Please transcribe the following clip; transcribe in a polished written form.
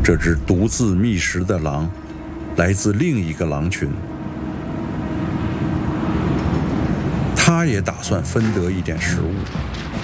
这只独自觅食的狼来自另一个狼群，它也打算分得一点食物。